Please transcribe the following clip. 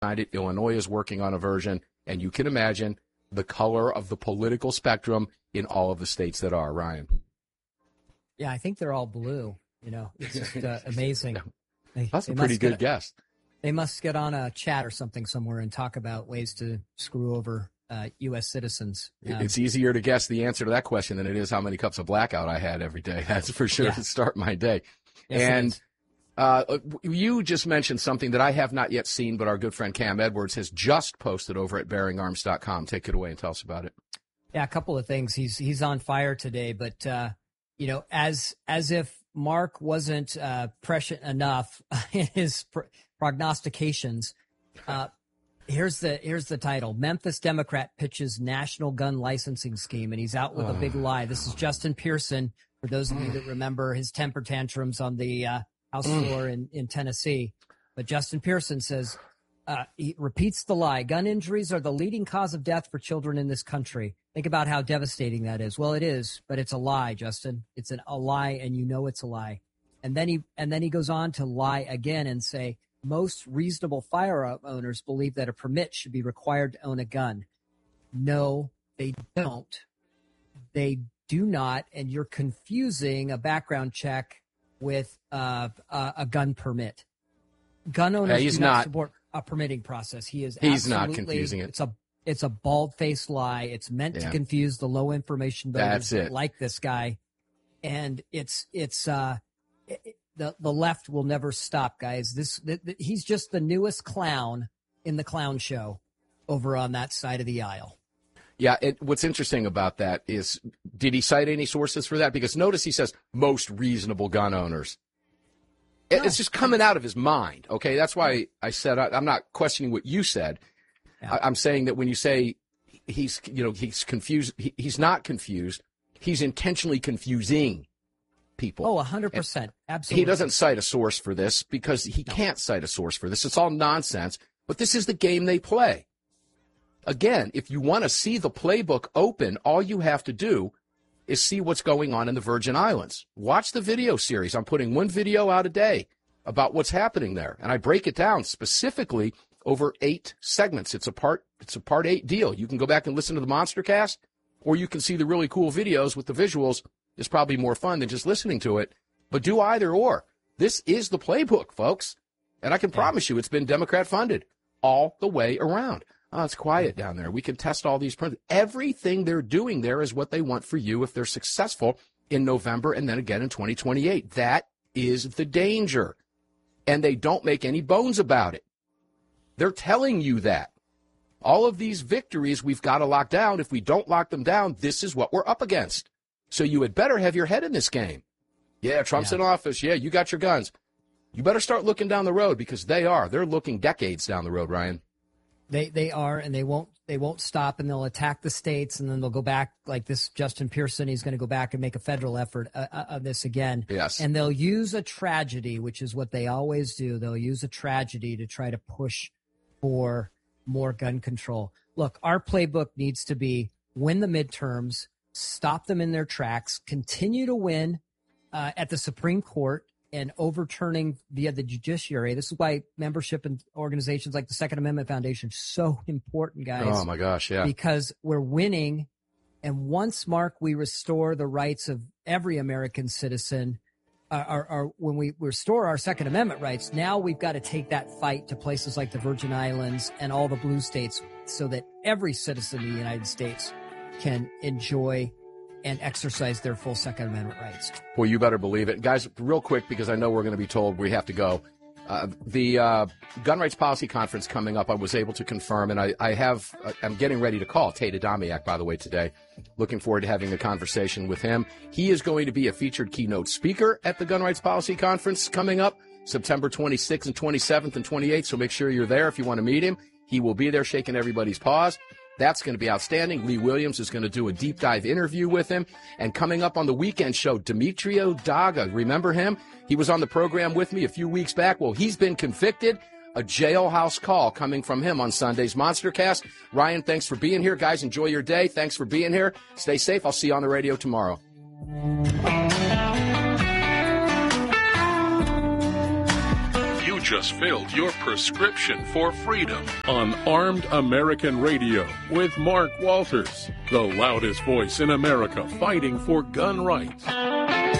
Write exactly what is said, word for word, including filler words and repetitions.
it. Illinois is working on a version, and you can imagine the color of the political spectrum in all of the states that are. Ryan. Yeah, I think they're all blue. You know, it's just uh, amazing. They, That's a they pretty good get, guess. They must get on a chat or something somewhere and talk about ways to screw over uh, U S citizens. Um, it's easier to guess the answer to that question than it is how many cups of blackout I had every day. That's for sure yeah. to start my day. Yes, and uh, you just mentioned something that I have not yet seen, but our good friend Cam Edwards has just posted over at bearing arms dot com. Take it away and tell us about it. Yeah, a couple of things. He's he's on fire today, but uh, you know, as as if Mark wasn't uh, prescient enough in his pr- prognostications. Uh, here's the here's the title: Memphis Democrat pitches national gun licensing scheme, and he's out with oh. a big lie. This is Justin Pearson. For those of you that remember his temper tantrums on the uh, House floor in, in Tennessee, but Justin Pearson says uh, he repeats the lie: gun injuries are the leading cause of death for children in this country. Think about how devastating that is. Well, it is, but it's a lie, Justin. It's an, a lie, and you know it's a lie. And then he and then he goes on to lie again and say most reasonable firearm owners believe that a permit should be required to own a gun. No, they don't. They do not, and you're confusing a background check with uh, a, a gun permit. Gun owners hey, he's do not, not support a permitting process. He is he's not absolutely, confusing it. It's a It's a bald-faced lie. It's meant yeah. to confuse the low-information voters That's it. that like this guy, and it's it's uh, it, the the left will never stop, guys. This the, the, he's just the newest clown in the clown show over on that side of the aisle. Yeah, it, what's interesting about that is, did he cite any sources for that? Because notice he says most reasonable gun owners. It, No. It's just coming out of his mind. Okay, that's why I said I, I'm not questioning what you said. Yeah. I'm saying that when you say he's, you know, he's confused, he, he's not confused. He's intentionally confusing people. Oh, one hundred percent. Absolutely. He doesn't cite a source for this because he No. can't cite a source for this. It's all nonsense. But this is the game they play. Again, if you want to see the playbook open, all you have to do is see what's going on in the Virgin Islands. Watch the video series. I'm putting one video out a day about what's happening there. And I break it down specifically over eight segments. It's a part it's a part eight deal. You can go back and listen to the Monster Cast, or you can see the really cool videos with the visuals. It's probably more fun than just listening to it. But do either or. This is the playbook, folks. And I can promise you it's been Democrat funded all the way around. Oh, it's quiet down there. We can test all these. Everything they're doing there is what they want for you if they're successful in November and then again in twenty twenty-eight. That is the danger. And they don't make any bones about it. They're telling you that. All of these victories we've got to lock down. If we don't lock them down, this is what we're up against. So you had better have your head in this game. Yeah, Trump's yeah. in office. Yeah, you got your guns. You better start looking down the road because they are. They're looking decades down the road, Ryan. They they are, and they won't they won't stop, and they'll attack the states, and then they'll go back like this. Justin Pearson, he's going to go back and make a federal effort uh, uh, of this again. Yes, and they'll use a tragedy, which is what they always do. They'll use a tragedy to try to push for more gun control. Look, our playbook needs to be win the midterms, stop them in their tracks, continue to win uh, at the Supreme Court, and overturning via the judiciary. This is why membership in organizations like the Second Amendment Foundation is so important, guys. Oh, my gosh, yeah. Because we're winning, and once, Mark, we restore the rights of every American citizen, uh, our, our, when we restore our Second Amendment rights, now we've got to take that fight to places like the Virgin Islands and all the blue states so that every citizen of the United States can enjoy and exercise their full Second Amendment rights. Well, you better believe it. Guys, real quick, because I know we're going to be told we have to go. Uh, the uh, Gun Rights Policy Conference coming up, I was able to confirm, and I, I have, uh, I'm getting ready to call Tate Adamiak, by the way, today. Looking forward to having a conversation with him. He is going to be a featured keynote speaker at the Gun Rights Policy Conference coming up September twenty-sixth and twenty-seventh and twenty-eighth, so make sure you're there if you want to meet him. He will be there shaking everybody's paws. That's going to be outstanding. Lee Williams is going to do a deep dive interview with him. And coming up on the weekend show, Demetrio Daga. Remember him? He was on the program with me a few weeks back. Well, he's been convicted. A jailhouse call coming from him on Sunday's Monstercast. Ryan, thanks for being here. Guys, enjoy your day. Thanks for being here. Stay safe. I'll see you on the radio tomorrow. just filled your prescription for freedom on Armed American Radio with Mark Walters, the loudest voice in America fighting for gun rights.